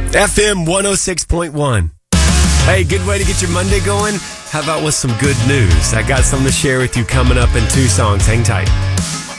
FM 106.1. Hey, good way to get your Monday going? How about with some good news? I got something to share with you coming up in 2 songs. Hang tight.